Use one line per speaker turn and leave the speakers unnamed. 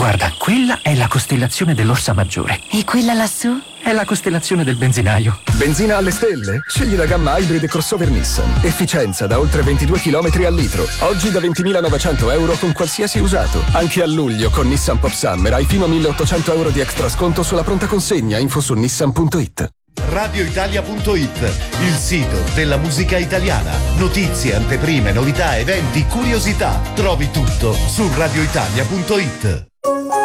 Guarda, quella è la costellazione dell'Orsa Maggiore.
E quella lassù?
È la costellazione del benzinaio.
Benzina alle stelle? Scegli la gamma Hybrid e crossover Nissan. Efficienza da oltre 22 km al litro. Oggi da 20.900 euro con qualsiasi usato. Anche a luglio con Nissan Pop Summer hai fino a 1.800 euro di extra sconto sulla pronta consegna. Info su nissan.it.
radioitalia.it, il sito della musica italiana. Notizie, anteprime, novità, eventi, curiosità. Trovi tutto su radioitalia.it.